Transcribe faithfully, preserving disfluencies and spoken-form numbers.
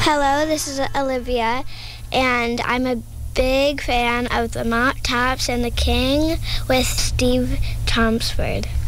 Hello, this is Olivia, and I'm a big fan of the Mop Tops and the King with Steve Chelmsford.